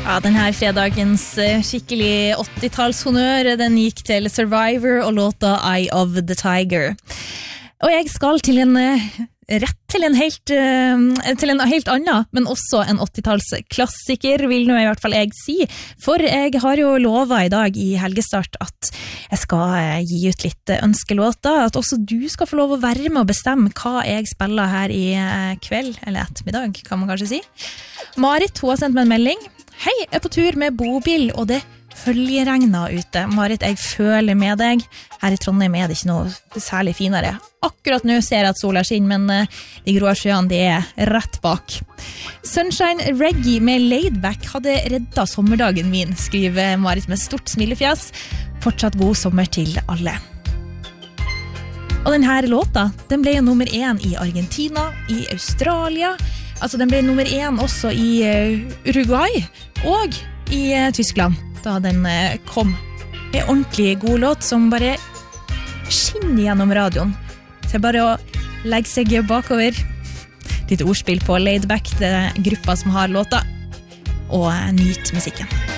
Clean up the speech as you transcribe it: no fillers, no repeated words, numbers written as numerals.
Ja, denne fredagens skikkelig 80-tallshonnør, den gikk til Survivor og låta Eye of the Tiger. Og jeg skal til en helt annen, men også en 80-tallsklassiker, vil nå i hvert fall jeg si. For jeg har jo lovet i dag i helgestart at jeg skal gi ut litt ønskelåter, at også du skal få lov å være med og bestemme hva jeg spiller her i kveld, eller ettermiddag, kan man kanskje si. Marit, hun har sendt meg en melding. Hei, jeg er på tur med bobil, og det følgeregner ute. Marit, jeg føler med deg. Her i Trondheim er det ikke noe særlig finere. Akkurat nå ser jeg at sola skinner, men de grå sjøene, de er rett bak. Sunshine Reggae med Laidback hadde reddet sommerdagen min, skriver Marit med stort smilefjes. Fortsatt god sommer til alle. Og denne låta, den ble jo nummer 1 i Argentina, i Australia. Altså, den ble nummer 1 også i Uruguay og i Tyskland, da den kom. En ordentlig god låt som bare skinner gjennom radioen. Så bare å legge seg bakover. Litt ordspill på Laidback, det gruppa som har låta, og nyt musikken.